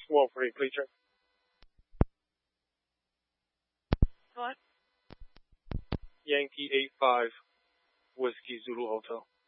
143, please check. What? Yankee 85, Whiskey Zulu Hotel.